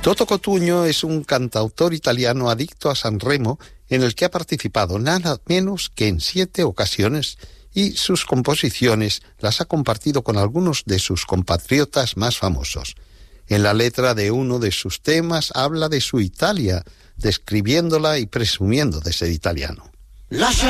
Toto Cotugno es un cantautor italiano adicto a Sanremo, en el que ha participado nada menos que en 7 ocasiones, y sus composiciones las ha compartido con algunos de sus compatriotas más famosos. En la letra de uno de sus temas habla de su Italia, describiéndola y presumiendo de ser italiano.